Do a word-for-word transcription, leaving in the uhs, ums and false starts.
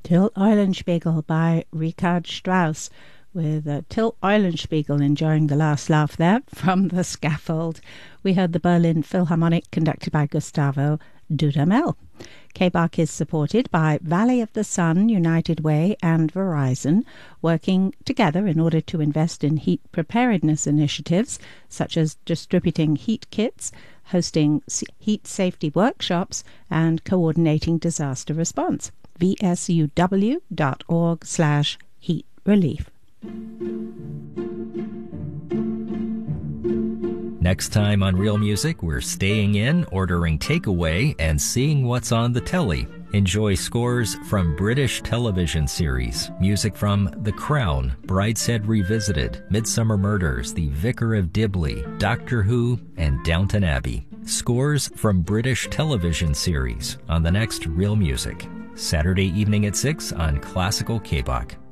Till Eulenspiegel by Richard Strauss, with uh, Till Eulenspiegel enjoying the last laugh there from the scaffold. We heard the Berlin Philharmonic conducted by Gustavo Dudamel. K B A C is supported by Valley of the Sun, United Way and Verizon, working together in order to invest in heat preparedness initiatives such as distributing heat kits, hosting heat safety workshops, and coordinating disaster response. v s u w dot org slash heat relief. Next time on Real Music, we're staying in, ordering takeaway, and seeing what's on the telly. Enjoy scores from British television series, music from The Crown, Brideshead Revisited, Midsummer Murders, The Vicar of Dibley, Doctor Who, and Downton Abbey. Scores from British television series on the next Real Music. Saturday evening at six on Classical K B A C.